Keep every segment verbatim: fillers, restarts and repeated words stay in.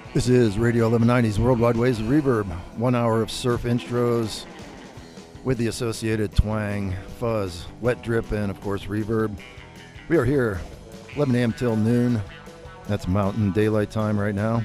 This is Radio eleven ninety's Worldwide Waves of Reverb. One hour of surf intros with the associated twang, fuzz, wet drip, and of course reverb. We are here eleven a.m. till noon. That's Mountain Daylight Time right now.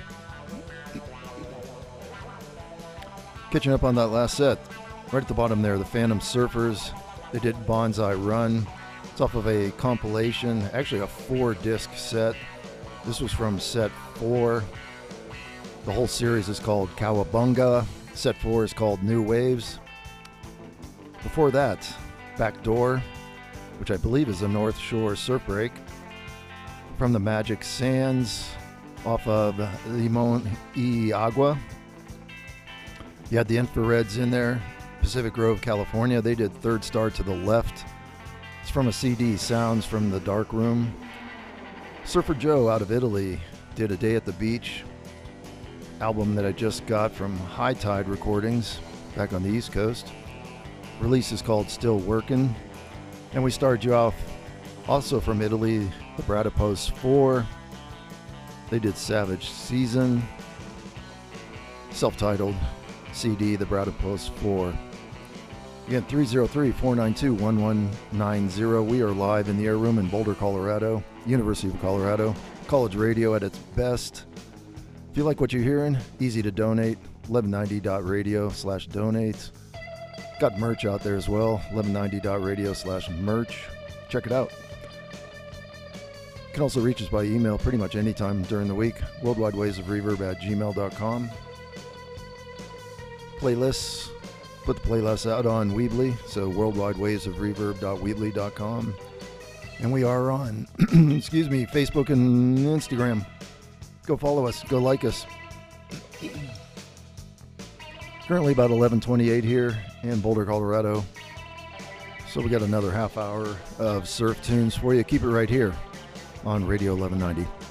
Catching up on that last set. Right at the bottom there, the Phantom Surfers. They did Bonsai Run. It's off of a compilation, actually a four-disc set. This was from set four. The whole series is called Cowabunga. Set four is called New Waves. Before that, Backdoor, which I believe is a North Shore surf break. From the Magic Sands, off of Limon y Agua. You had the Infrareds in there. Pacific Grove, California. They did Third Star to the Left. It's from a C D, Sounds from the Dark Room. Surfer Joe out of Italy did A Day at the Beach. Album that I just got from High Tide Recordings back on the East Coast. Release is called Still Workin'. And we started you off also from Italy, the Bradipos four. They did Savage Season. Self-titled C D, the Bradipos four. Again, three oh three, four nine two, one one nine zero. We are live in the Air Room in Boulder, Colorado. University of Colorado. College radio at its best. If you like what you're hearing, easy to donate. eleven ninety dot radio slash donate. Got merch out there as well. eleven ninety dot radio slash merch. Check it out. You can also reach us by email pretty much anytime during the week. Worldwide Waves of Reverb at gmail dot com. Playlists. Put the playlist out on Weebly, so worldwide waves of reverb dot weebly dot com. And we are on, excuse me, Facebook and Instagram. Go follow us. Go like us. Currently about eleven twenty-eight here in Boulder, Colorado. So we got another half hour of surf tunes for you. Keep it right here on Radio eleven ninety.